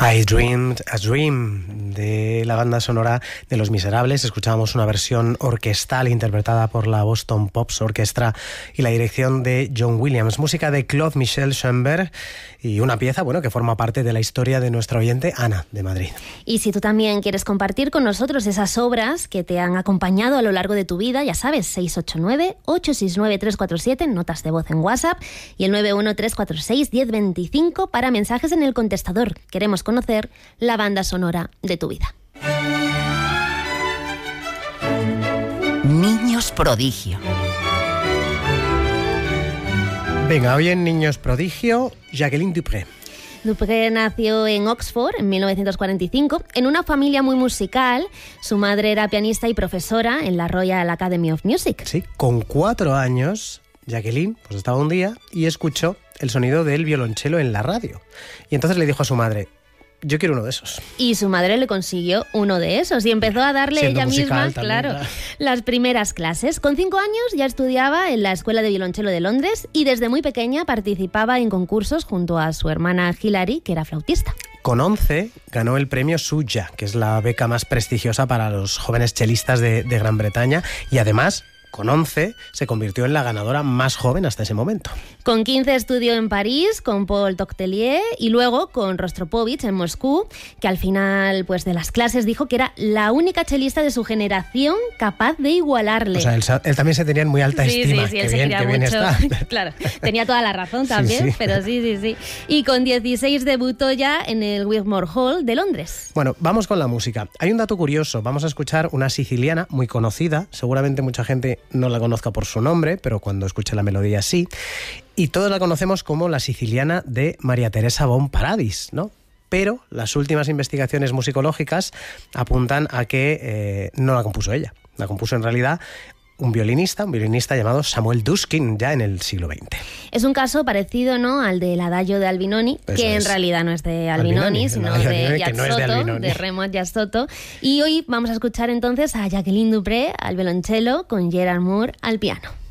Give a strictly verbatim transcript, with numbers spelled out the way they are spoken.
I Dreamed a Dream, de la banda sonora de Los Miserables. Escuchábamos una versión orquestal interpretada por la Boston Pops Orchestra y la dirección de John Williams. Música de Claude Michel Schoenberg y una pieza, bueno, que forma parte de la historia de nuestra oyente Ana, de Madrid. Y si tú también quieres compartir con nosotros esas obras que te han acompañado a lo largo de tu vida, ya sabes, seis ocho nueve, ocho seis nueve, tres cuatro siete, notas de voz en WhatsApp, y el nueve uno tres cuatro seis, uno cero dos cinco para mensajes en el contestador. Queremos conocer la banda sonora de tu vida. Niños prodigio. Venga, hoy en Niños prodigio, Jacqueline Dupré. Dupré nació en Oxford en mil novecientos cuarenta y cinco en una familia muy musical. Su madre era pianista y profesora en la Royal Academy of Music. Sí, con cuatro años, Jacqueline pues estaba un día y escuchó el sonido del violonchelo en la radio. Y entonces le dijo a su madre: yo quiero uno de esos. Y su madre le consiguió uno de esos y empezó a darle Siendo ella misma, musical, claro, también, las primeras clases. Con cinco años ya estudiaba en la Escuela de Violonchelo de Londres y desde muy pequeña participaba en concursos junto a su hermana Hilary, que era flautista. Con once ganó el premio Suja, que es la beca más prestigiosa para los jóvenes chelistas de, de Gran Bretaña, y además, con once, se convirtió en la ganadora más joven hasta ese momento. Con quince estudió en París con Paul Toktelier y luego con Rostropovich en Moscú, que al final pues, de las clases dijo que era la única chelista de su generación capaz de igualarle. O sea, él, él también se tenía en muy alta sí, estima. Sí, sí, que él se bien, quería que bien mucho. está. Claro, tenía toda la razón también, sí, sí. pero sí, sí, sí. Y con dieciséis debutó ya en el Wigmore Hall de Londres. Bueno, vamos con la música. Hay un dato curioso. Vamos a escuchar una siciliana muy conocida. Seguramente mucha gente no la conozca por su nombre, pero cuando escuche la melodía sí. Y todos la conocemos como la siciliana de María Teresa Bon Paradis, ¿no? Pero las últimas investigaciones musicológicas apuntan a que eh, no la compuso ella. La compuso en realidad un violinista, un violinista llamado Samuel Duskin, ya en el siglo veinte. Es un caso parecido, ¿no?, al del Adagio de Albinoni, Eso que es. en realidad no es de Albinoni, Albinoni sino de Yazzotto, no de, de Remo Yazzotto. Y hoy vamos a escuchar entonces a Jacqueline Dupré al violonchelo con Gerard Moore al piano.